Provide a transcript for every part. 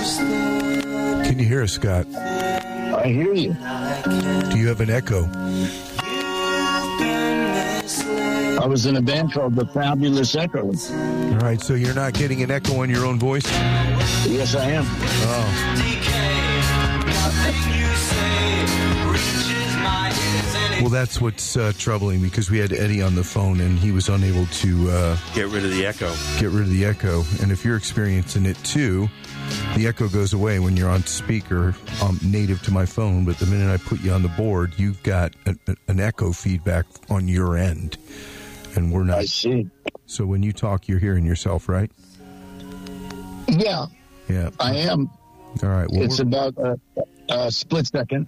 Can you hear us, Scott? I hear you. Do you have an echo? I was in a band called The Fabulous Echo. All right, so you're not getting an echo on your own voice? Yes, I am. Oh. Well, that's what's troubling, because we had Eddie on the phone and he was unable to get rid of the echo. And if you're experiencing it too, the echo goes away when you're on speaker, native to my phone. But the minute I put you on the board, you've got an echo feedback on your end, and we're not. I see. So when you talk, you're hearing yourself, right? Yeah. Yeah. I am. All right. Well, it's about a split second.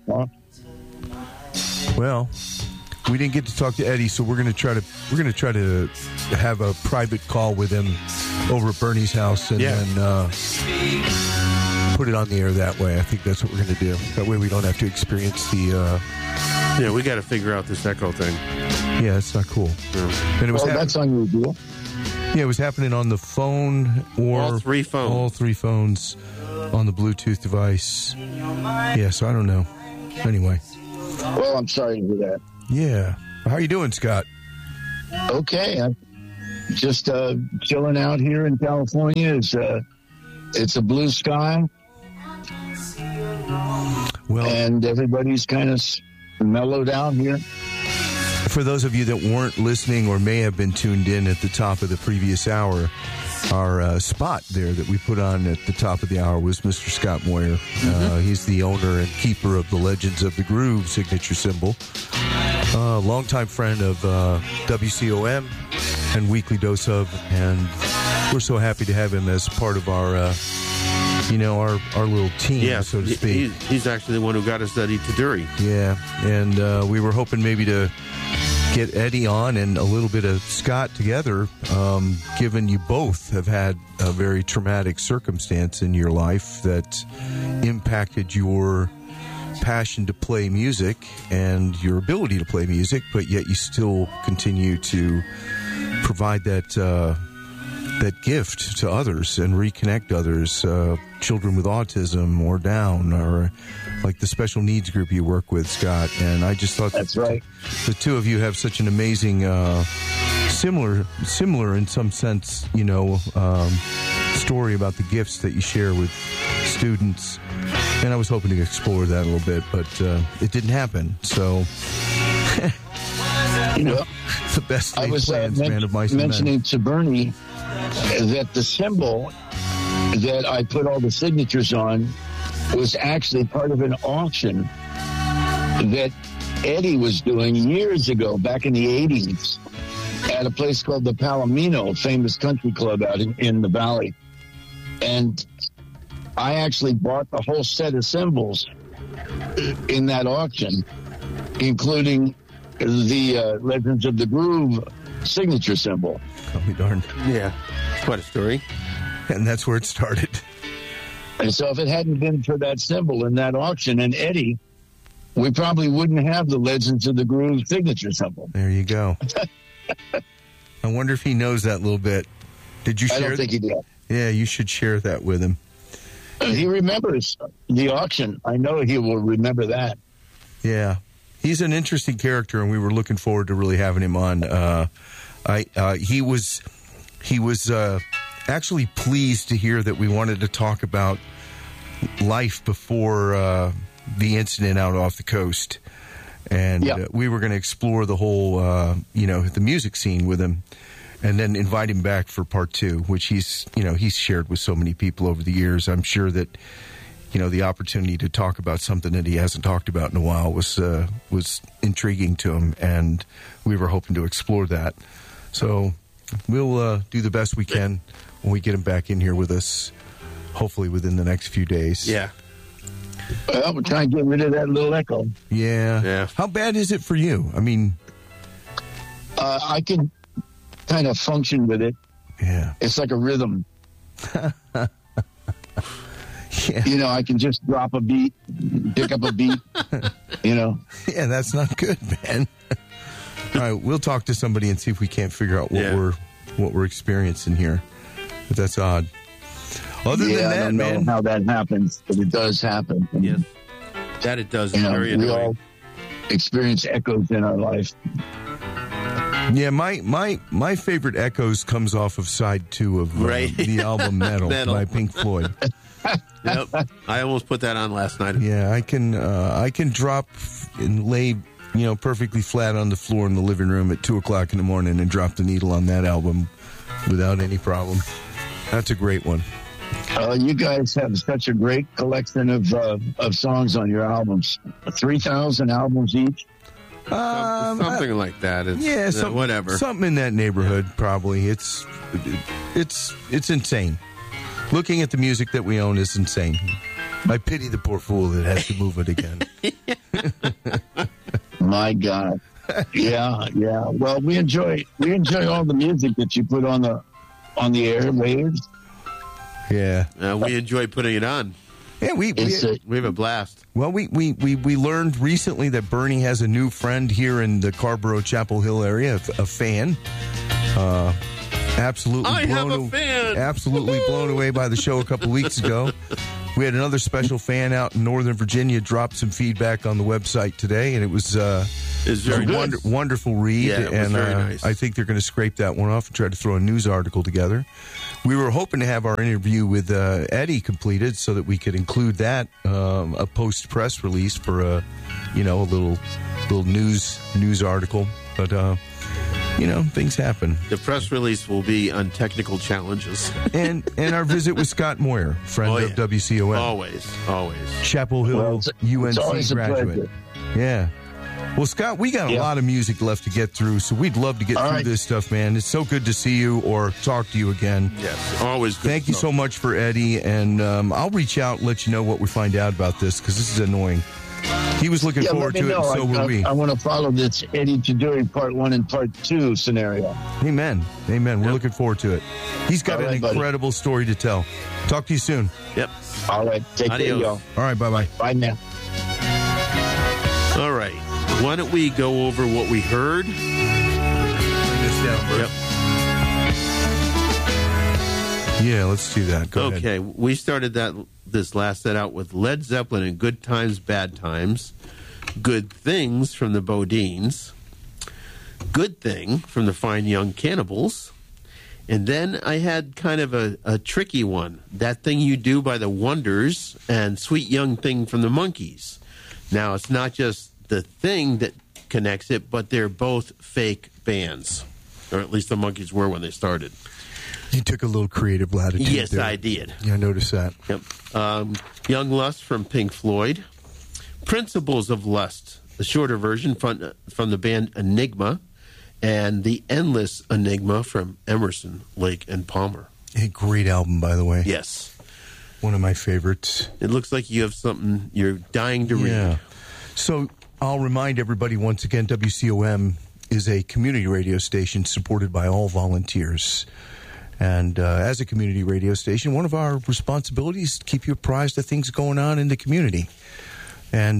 Well, we didn't get to talk to Eddie, so we're going to try to have a private call with him over at Bernie's house, and then put it on the air that way. I think that's what we're going to do. That way we don't have to experience the... Yeah, we got to figure out this echo thing. Yeah, it's not cool. Yeah. And it was that's unusual. Yeah, it was happening on the phone or... All three phones on the Bluetooth device. Yeah, so I don't know. Anyway. Well, I'm sorry to hear that. Yeah. How are you doing, Scott? Okay. I'm just chilling out here in California. It's a blue sky. Well, and everybody's kind of mellowed out here. For those of you that weren't listening or may have been tuned in at the top of the previous hour, our spot there that we put on at the top of the hour was Mr. Scott Moyer. He's the owner and keeper of the Legends of the Groove signature symbol. Longtime friend of WCOM and Weekly Dose of, and we're so happy to have him as part of our, our little team, so to speak. He's actually the one who got us that Itaduri. Yeah, and we were hoping maybe to get Eddie on and a little bit of Scott together, given you both have had a very traumatic circumstance in your life that impacted your passion to play music and your ability to play music, but yet you still continue to provide that gift to others and reconnect others, children with autism or Down, or like the special needs group you work with, Scott. And I just thought that's right. The two of you have such an amazing, similar in some sense, story about the gifts that you share with students. And I was hoping to explore that a little bit, but it didn't happen. So, the best laid plans, man of mice and men. Mentioning to Bernie that the symbol that I put all the signatures on was actually part of an auction that Eddie was doing years ago, back in the 80s, at a place called the Palomino, a famous country club out in the Valley. And I actually bought the whole set of symbols in that auction, including the Legends of the Groove signature symbol. I'll be darned. Yeah, quite a story. And that's where it started. And so if it hadn't been for that symbol in that auction and Eddie, we probably wouldn't have the Legends of the Groove signature symbol. There you go. I wonder if he knows that little bit. Did you share? I don't think he did. Yeah, you should share that with him. He remembers the auction. I know he will remember that. Yeah. He's an interesting character, and we were looking forward to really having him on. He was actually pleased to hear that we wanted to talk about life before the incident out off the coast. And we were going to explore the whole, the music scene with him, and then invite him back for part 2, which he's shared with so many people over the years. I'm sure that, the opportunity to talk about something that he hasn't talked about in a while was intriguing to him, and we were hoping to explore that. So we'll do the best we can when we get him back in here with us, hopefully within the next few days. Yeah. Well, we're trying to get rid of that little echo. Yeah. How bad is it for you? I mean... I can kind of function with it. Yeah. It's like a rhythm. Yeah. I can just drop a beat, pick up a beat, Yeah, that's not good, man. All right, we'll talk to somebody and see if we can't figure out what we're experiencing here. But that's odd. Other than I that, don't know man, how that happens, but it does happen. Yes. That it does. You know, Very we annoying. all experience echoes in our life. yeah, my favorite echoes comes off of side 2 of Right. the album Metal Metal. by Pink Floyd. Yep. I almost put that on last night. Yeah, I can drop and lay, perfectly flat on the floor in the living room at 2:00 in the morning and drop the needle on that album without any problem. That's a great one. You guys have such a great collection of songs on your albums. 3,000 albums each. Something like that. It's, whatever. Something in that neighborhood, probably. It's insane. Looking at the music that we own is insane. I pity the poor fool that has to move it again. My God. Yeah. Well, we enjoy all the music that you put on the airwaves. Yeah. We enjoy putting it on. Yeah, we have a blast. Well, we learned recently that Bernie has a new friend here in the Carborough Chapel Hill area, a fan. Absolutely blown away by the show a couple weeks ago. We had another special fan out in Northern Virginia drop some feedback on the website today, and it was very wonderful read. Yeah, it was very nice. I think they're going to scrape that one off and try to throw a news article together. We were hoping to have our interview with Eddie completed so that we could include that a post press release for a little news article, but. Things happen. The press release will be on technical challenges. and our visit with Scott Moyer, friend of WCOM. Always. Chapel Hill UNC graduate. Yeah. Well, Scott, we got a lot of music left to get through, so we'd love to get through this stuff, man. It's so good to see you or talk to you again. Yes, always good. Thank you so much for Eddie, and I'll reach out and let you know what we find out about this, because this is annoying. He was looking forward to it, and so were we. I want to follow this Eddie Taduri Part 1 and Part 2 scenario. Amen. We're looking forward to it. He's got an incredible story to tell. Talk to you soon. Yep. All right. Take care, y'all. All right. Bye-bye. Bye now. All right. Why don't we go over what we heard? Bring this down, bro. Yep. Yeah, let's do that. Go ahead. Okay, we started this last set out with Led Zeppelin and Good Times, Bad Times. Good Things from the Bodines. Good Thing from the Fine Young Cannibals. And then I had kind of a tricky one. That Thing You Do by the Wonders and Sweet Young Thing from the Monkees. Now, it's not just the thing that connects it, but they're both fake bands. Or at least the Monkees were when they started. You took a little creative latitude. Yes, there. I did. Yeah, I noticed that. Yep. Young Lust from Pink Floyd. Principles of Lust, the shorter version from the band Enigma. And The Endless Enigma from Emerson, Lake and Palmer. A great album, by the way. Yes. One of my favorites. It looks like you have something you're dying to read. So I'll remind everybody once again, WCOM is a community radio station supported by all volunteers. And as a community radio station, one of our responsibilities is to keep you apprised of things going on in the community. And,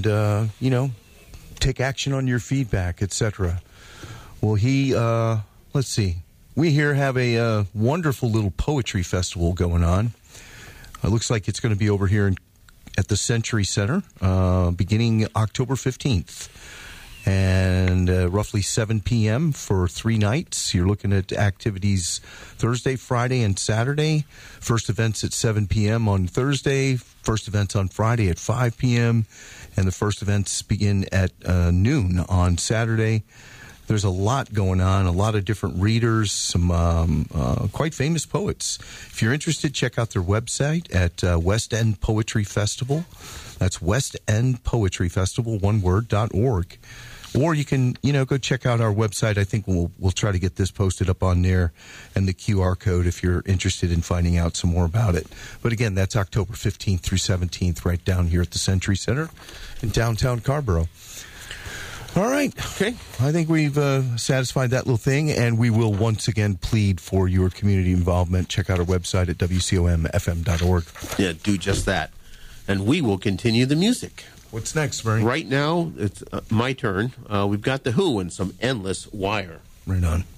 take action on your feedback, etc. Well, let's see. We here have a wonderful little poetry festival going on. It looks like it's going to be over here at the Century Center beginning October 15th. And roughly 7 p.m. for 3 nights. You're looking at activities Thursday, Friday, and Saturday. First events at 7 p.m. on Thursday. First events on Friday at 5 p.m. And the first events begin at noon on Saturday. There's a lot going on, a lot of different readers, some quite famous poets. If you're interested, check out their website at West End Poetry Festival. That's West End Poetry Festival, .org. Or you can, go check out our website. I think we'll try to get this posted up on there and the QR code if you're interested in finding out some more about it. But again, that's October 15th through 17th right down here at the Century Center in downtown Carborough. All right. Okay. I think we've satisfied that little thing, and we will once again plead for your community involvement. Check out our website at WCOMFM.org. Yeah, do just that. And we will continue the music. What's next, Bernie? Right now, it's my turn. We've got The Who and some Endless Wire. Right on.